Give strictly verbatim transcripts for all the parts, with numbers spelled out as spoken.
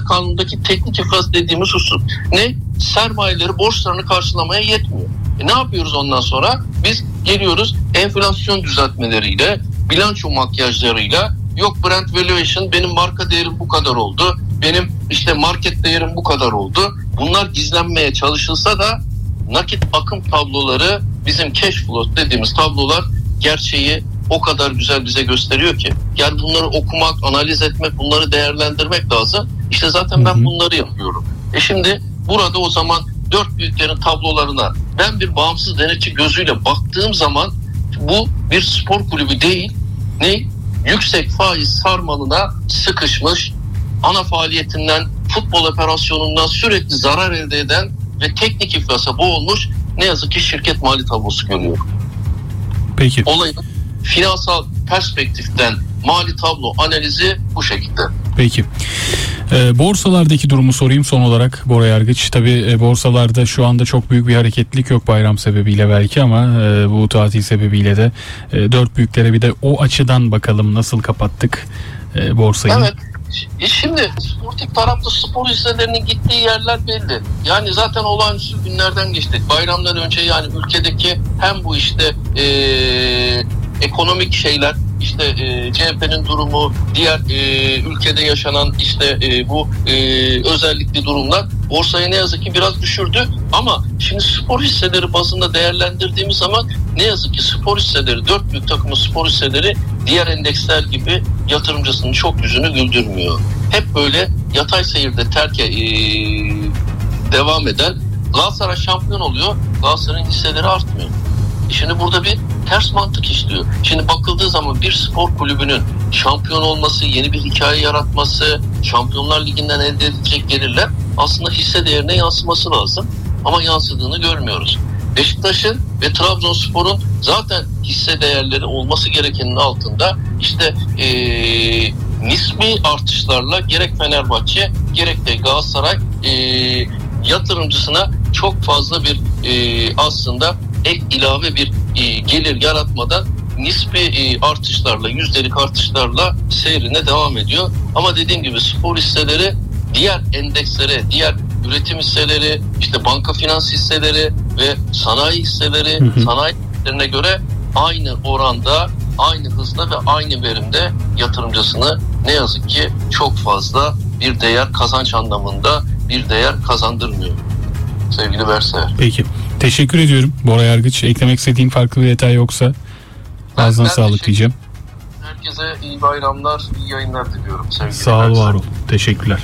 Ticaret Kanunu'ndaki teknik iflas dediğimiz husus ne? Sermayeleri borçlarını karşılamaya yetmiyor. E ne yapıyoruz ondan sonra? Biz geliyoruz enflasyon düzeltmeleriyle, bilanço makyajlarıyla, yok brand valuation, benim marka değerim bu kadar oldu, benim işte market değerim bu kadar oldu. Bunlar gizlenmeye çalışılsa da nakit akım tabloları, bizim cash flow dediğimiz tablolar gerçeği o kadar güzel bize gösteriyor ki. Yani bunları okumak, analiz etmek, bunları değerlendirmek lazım. İşte zaten ben bunları yapıyorum. E şimdi burada o zaman dört büyüklerin tablolarına ben bir bağımsız denetçi gözüyle baktığım zaman bu bir spor kulübü değil, ne? Yüksek faiz sarmalına sıkışmış, ana faaliyetinden, futbol operasyonundan sürekli zarar elde eden ve teknik iflasa boğulmuş ne yazık ki şirket mali tablosu görüyor. Peki. Olayın finansal perspektiften mali tablo analizi bu şekilde. Peki. E, borsalardaki durumu sorayım son olarak Bora Yargıç. Tabii e, borsalarda şu anda çok büyük bir hareketlilik yok bayram sebebiyle belki ama e, bu tatil sebebiyle de e, dört büyüklere bir de o açıdan bakalım nasıl kapattık e, borsayı. Evet. E şimdi sportif tarafta spor hisselerinin gittiği yerler belli. Yani zaten olağanüstü günlerden geçtik. Bayramdan önce yani ülkedeki hem bu işte e, ekonomik şeyler, işte e, C H P'nin durumu, diğer e, ülkede yaşanan işte e, bu e, özellikli durumlar borsayı ne yazık ki biraz düşürdü. Ama şimdi spor hisseleri bazında değerlendirdiğimiz zaman ne yazık ki spor hisseleri, dört büyük takımın spor hisseleri diğer endeksler gibi yatırımcısının çok yüzünü güldürmüyor. Hep böyle yatay seyirde terke e, devam eden, Galatasaray şampiyon oluyor, Galatasaray'ın hisseleri artmıyor. Şimdi burada bir ters mantık işliyor. Şimdi bakıldığı zaman bir spor kulübünün şampiyon olması, yeni bir hikaye yaratması, Şampiyonlar Ligi'nden elde edilecek gelirler aslında hisse değerine yansıması lazım. Ama yansıdığını görmüyoruz. Beşiktaş'ın ve Trabzonspor'un zaten hisse değerleri olması gerekenin altında işte ee, nispi artışlarla gerek Fenerbahçe gerek de Galatasaray ee, yatırımcısına çok fazla bir ee, aslında ek ilave bir e, gelir yaratmadan nispi e, artışlarla, yüzdelik artışlarla seyrine devam ediyor. Ama dediğim gibi spor hisseleri diğer endekslere, diğer üretim hisseleri, işte banka finans hisseleri ve sanayi hisseleri, hı hı. sanayi hisselerine göre aynı oranda, aynı hızla ve aynı verimde yatırımcısını ne yazık ki çok fazla bir değer kazanç anlamında bir değer kazandırmıyor. Sevgili Berseyer. Peki. Teşekkür ediyorum Bora Yargıç. Eklemek istediğin farklı bir detay yoksa ağzına sağlık diyeceğim. Herkese iyi bayramlar, iyi yayınlar diliyorum. Sağ ol, var ol. Teşekkürler.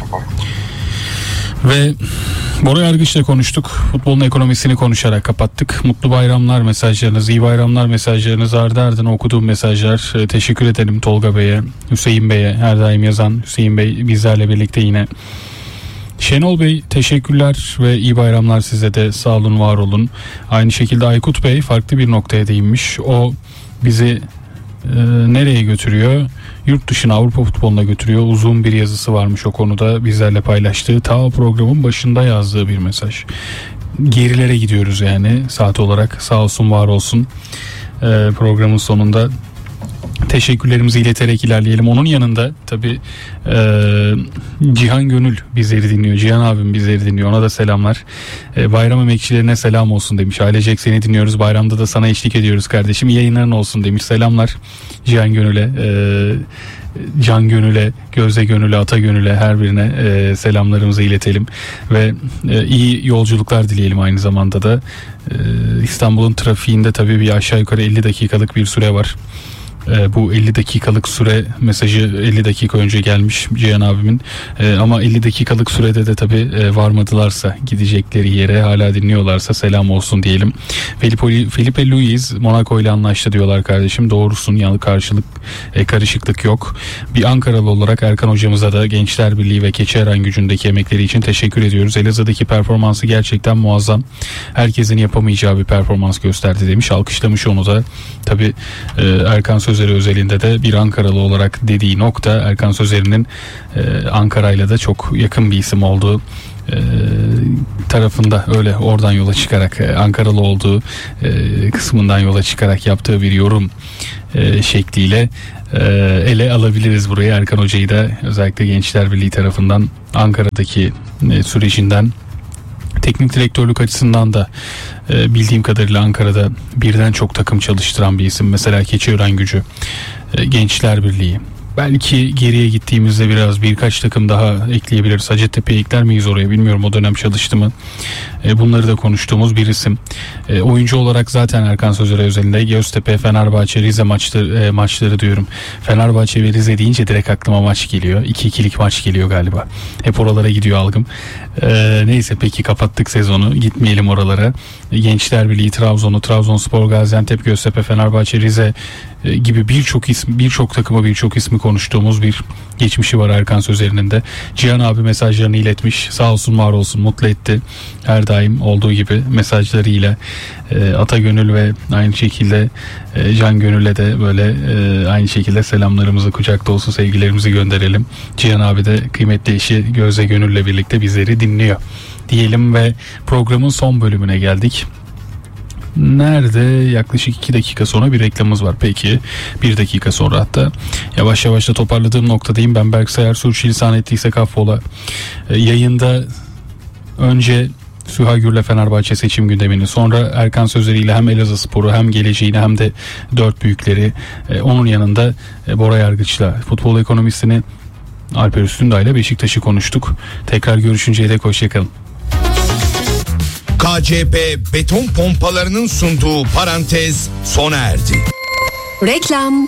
Ve Bora Yargıç'la konuştuk. Futbolun ekonomisini konuşarak kapattık. Mutlu bayramlar mesajlarınız, iyi bayramlar mesajlarınız, ardı ardına okuduğum mesajlar. Teşekkür ederim Tolga Bey'e, Hüseyin Bey'e, her daim yazan Hüseyin Bey bizlerle birlikte yine. Şenol Bey teşekkürler ve iyi bayramlar size de, sağ olun, var olun. Aynı şekilde Aykut Bey farklı bir noktaya değinmiş. O bizi e, nereye götürüyor? Yurt dışına, Avrupa futboluna götürüyor. Uzun bir yazısı varmış o konuda bizlerle paylaştığı. Ta programın başında yazdığı bir mesaj. Gerilere gidiyoruz yani saat olarak, sağ olsun, var olsun. E, programın sonunda teşekkürlerimizi ileterek ilerleyelim. Onun yanında tabii e, Cihan Gönül bizleri dinliyor. Cihan abim bizleri dinliyor. Ona da selamlar. E, bayram emekçilerine selam olsun demiş. Ailecek seni dinliyoruz. Bayramda da sana eşlik ediyoruz kardeşim. İyi yayınların olsun demiş. Selamlar Cihan Gönül'e. E, Can Gönül'e, Gözde Gönül'e, Ata Gönül'e, her birine e, selamlarımızı iletelim ve e, iyi yolculuklar dileyelim aynı zamanda da. E, İstanbul'un trafiğinde tabii bir aşağı yukarı elli dakikalık bir süre var. Ee, bu elli dakikalık süre mesajı elli dakika önce gelmiş Cihan abimin, ee, ama elli dakikalık sürede de tabii e, varmadılarsa, gidecekleri yere hala dinliyorlarsa selam olsun diyelim. Felipe, Felipe Luis Monaco ile anlaştı diyorlar kardeşim. Doğrusun, yani karşılık e, karışıklık yok. Bir Ankaralı olarak Erkan hocamıza da Gençler Birliği ve Keçiören Gücü'ndeki emekleri için teşekkür ediyoruz. Elazığ'daki performansı gerçekten muazzam. Herkesin yapamayacağı bir performans gösterdi demiş. Alkışlamış onu da. Tabii e, Erkan Sözleri özelinde de bir Ankaralı olarak dediği nokta, Erkan Sözeri'nin e, Ankara'yla da çok yakın bir isim olduğu e, tarafında, öyle oradan yola çıkarak, e, Ankaralı olduğu e, kısmından yola çıkarak yaptığı bir yorum e, şekliyle e, ele alabiliriz burayı. Erkan Hoca'yı da özellikle Gençler Birliği tarafından Ankara'daki e, sürecinden, teknik direktörlük açısından da e, bildiğim kadarıyla Ankara'da birden çok takım çalıştıran bir isim. Mesela Keçiörengücü, e, Gençler Birliği. Belki geriye gittiğimizde biraz birkaç takım daha ekleyebiliriz. Hacettepe'ye ekler miyiz oraya bilmiyorum, o dönem çalıştı mı? E, bunları da konuştuğumuz bir isim. E, oyuncu olarak zaten Erkan Sözleri özelinde Göztepe, Fenerbahçe, Rize maçları, e, maçları diyorum. Fenerbahçe ve Rize deyince direkt aklıma maç geliyor. iki ikilik maç geliyor galiba. Hep oralara gidiyor algım. E, neyse, peki kapattık sezonu. Gitmeyelim oralara. E, Gençler Birliği, Trabzon'u, Trabzonspor, Gaziantep, Göztepe, Fenerbahçe, Rize e, gibi birçok isim, birçok takıma birçok ismi konuştuğumuz bir geçmişi var Erkan Sözeri'nin de. Cihan abi mesajlarını iletmiş. Sağ olsun, var olsun, mutlu etti. Her daim olduğu gibi mesajlarıyla e, Ata Gönül ve aynı şekilde e, Can Gönül'e de böyle e, aynı şekilde selamlarımızı, kucak dolusu sevgilerimizi gönderelim. Cihan abi de kıymetli eşi Gözde Gönül'le birlikte bizleri dinliyor diyelim ve programın son bölümüne geldik. Nerede? Yaklaşık iki dakika sonra bir reklamımız var. Peki bir dakika sonra, hatta yavaş yavaş da toparladığım noktadayım. Ben Berksay Ersoy, sürçülisan ettiysek affola. E, yayında önce Süha Gür'le Fenerbahçe seçim gündemini, sonra Erkan Sözleri ile hem Elazığspor'u hem geleceğini hem de dört büyükleri, e, onun yanında e, Bora Yargıç'la futbol ekonomistini Alper Üstündağ ile Beşiktaş'ı konuştuk. Tekrar görüşünceye dek hoşçakalın. K C P beton pompalarının sunduğu parantez sona erdi. Reklam.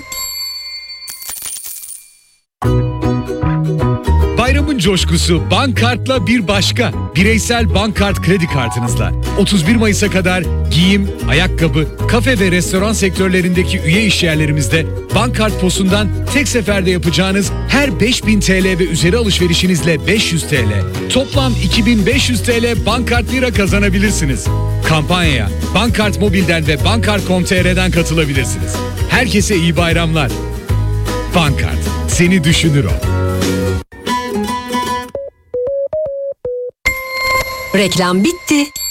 Bayramın coşkusu Bankart'la bir başka. Bireysel Bankart kredi kartınızla otuz bir Mayıs'a kadar giyim, ayakkabı, kafe ve restoran sektörlerindeki üye işyerlerimizde Bankart Pos'undan tek seferde yapacağınız her beş bin T L ve üzeri alışverişinizle beş yüz T L, toplam iki bin beş yüz T L Bankart lira kazanabilirsiniz. Kampanyaya Bankart Mobil'den ve bankart nokta com nokta t r'den katılabilirsiniz. Herkese iyi bayramlar. Bankart, seni düşünür o. Reklam bitti.